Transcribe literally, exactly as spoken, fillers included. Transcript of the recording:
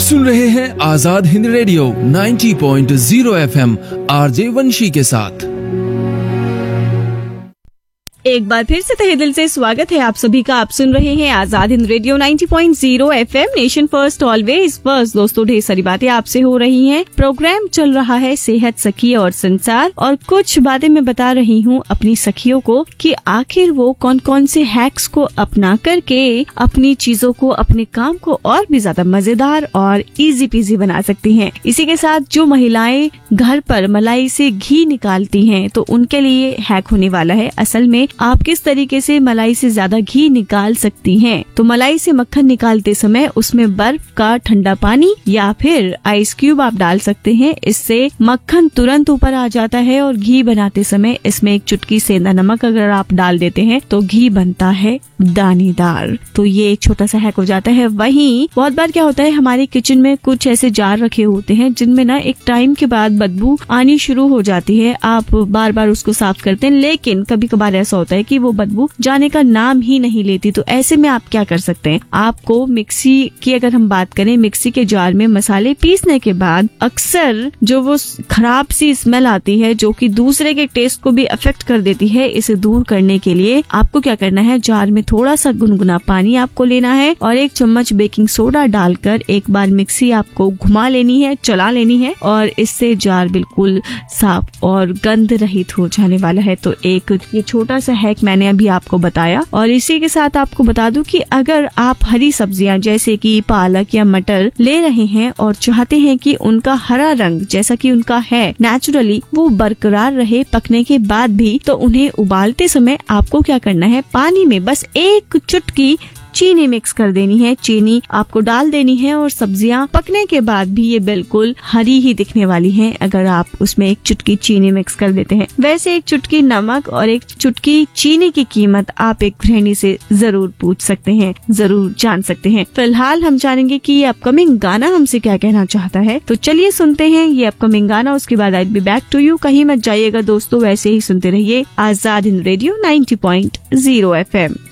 सुन रहे हैं आजाद हिंद रेडियो नब्बे पॉइंट ज़ीरो एफएम आरजे वंशी के साथ। एक बार फिर से तहे दिल से स्वागत है आप सभी का। आप सुन रहे हैं आजाद हिंद रेडियो नब्बे point zero FM, nation first always first. दोस्तों, ढेर सारी बातें आपसे हो रही हैं। प्रोग्राम चल रहा है सेहत, सखी और संसार, और कुछ बातें मैं बता रही हूँ अपनी सखियों को कि आखिर वो कौन कौन से हैक्स को अपना करके अपनी चीजों को, अपने काम को और भी ज्यादा मजेदार और इजी पीजी बना सकती हैं। इसी के साथ जो महिलाएं घर पर मलाई से घी निकालती हैं तो उनके लिए हैक होने वाला है। असल में आप किस तरीके से मलाई से ज्यादा घी निकाल सकती हैं। तो मलाई से मक्खन निकालते समय उसमें बर्फ का ठंडा पानी या फिर आइस क्यूब आप डाल सकते हैं। इससे मक्खन तुरंत ऊपर आ जाता है। और घी बनाते समय इसमें एक चुटकी सेंधा नमक अगर आप डाल देते हैं तो घी बनता है दानेदार। तो ये एक छोटा सा हैक हो जाता है। वहीं बहुत बार क्या होता है, हमारे किचन में कुछ ऐसे जार रखे होते हैं जिनमें ना एक टाइम के बाद बदबू आनी शुरू हो जाती है। आप बार बार उसको साफ करते हैं, लेकिन कभी कभार ऐसा होता है कि वो बदबू जाने का नाम ही नहीं लेती। तो ऐसे में आप क्या कर सकते हैं, आपको मिक्सी की अगर हम बात करें, मिक्सी के जार में मसाले पीसने के बाद अक्सर जो वो खराब सी स्मेल आती है जो कि दूसरे के टेस्ट को भी अफेक्ट कर देती है, इसे दूर करने के लिए आपको क्या करना है, जार में थोड़ा सा गुनगुना पानी आपको लेना है और एक चम्मच बेकिंग सोडा डालकर एक बार मिक्सी आपको घुमा लेनी है, चला लेनी है, और इससे जार बिल्कुल साफ और गंध रहित हो जाने वाला है। तो एक ये छोटा सा हैक मैंने अभी आपको बताया। और इसी के साथ आपको बता दूं कि अगर आप हरी सब्जियां जैसे कि पालक या मटर ले रहे हैं और चाहते हैं कि उनका हरा रंग जैसा कि उनका है नेचुरली वो बरकरार रहे पकने के बाद भी, तो उन्हें उबालते समय आपको क्या करना है, पानी में बस एक चुटकी चीनी मिक्स कर देनी है। चीनी आपको डाल देनी है और सब्जियां पकने के बाद भी ये बिल्कुल हरी ही दिखने वाली हैं अगर आप उसमें एक चुटकी चीनी मिक्स कर देते हैं। वैसे एक चुटकी नमक और एक चुटकी चीनी की कीमत आप एक गृहिणी से जरूर पूछ सकते हैं, जरूर जान सकते हैं। फिलहाल हम जानेंगे कि ये अपकमिंग गाना हमसे क्या कहना चाहता है। तो चलिए सुनते हैं ये अपकमिंग गाना, उसके बाद आई बी बैक टू यू। कहीं मत जाइएगा दोस्तों, वैसे ही सुनते रहिए आजाद हिंद रेडियो नब्बे पॉइंट ज़ीरो एफएम।